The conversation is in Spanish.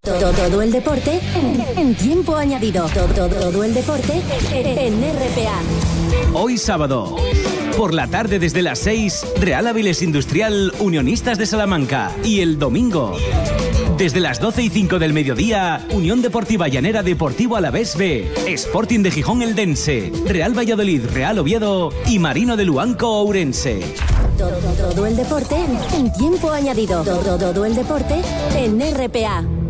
Todo el deporte en tiempo añadido. Todo el deporte en RPA. Hoy sábado, por la tarde desde las 6, Real Avilés Industrial, Unionistas de Salamanca. Y el domingo, desde las 12:05 del mediodía, Unión Deportiva Llanera Deportivo Alavés B, Sporting de Gijón Eldense, Real Valladolid Real Oviedo y Marino de Luanco Ourense. Todo el deporte en tiempo añadido. Todo el deporte en RPA.